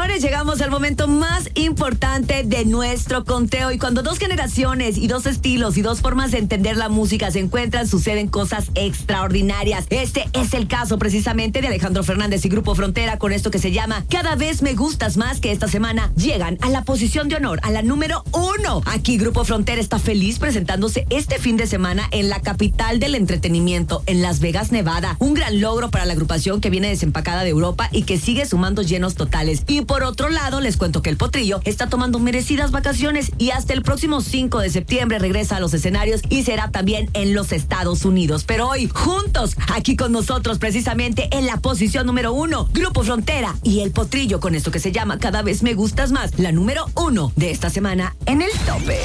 señores, llegamos al momento más importante de nuestro conteo. Y cuando dos generaciones y dos estilos y dos formas de entender la música se encuentran, suceden cosas extraordinarias. Este es el caso precisamente de Alejandro Fernández y Grupo Frontera con esto que se llama Cada vez me gustas más, que esta semana llegan a la posición de honor, a la número 1. Aquí Grupo Frontera está feliz presentándose este fin de semana en la capital del entretenimiento, en Las Vegas, Nevada. Un gran logro para la agrupación que viene desempacada de Europa y que sigue sumando llenos totales. Y por otro lado, les cuento que el Potrillo está tomando merecidas vacaciones y hasta el próximo 5 de septiembre regresa a los escenarios y será también en los Estados Unidos. Pero hoy, juntos, aquí con nosotros, precisamente en la posición número 1, Grupo Frontera y el Potrillo con esto que se llama Cada vez me gustas más, la número 1 de esta semana en el tope.